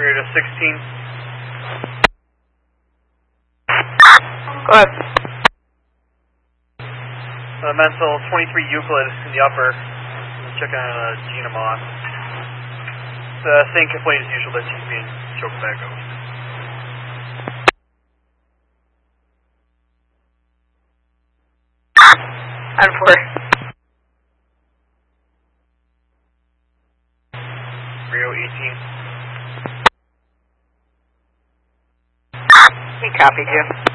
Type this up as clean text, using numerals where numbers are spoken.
Rio to 16. Go ahead. Mental 23 Euclid in the upper. Checking on Gina Moss. Same complaint as usual that she's being choked back over. On 4. Rio 18. We copied you.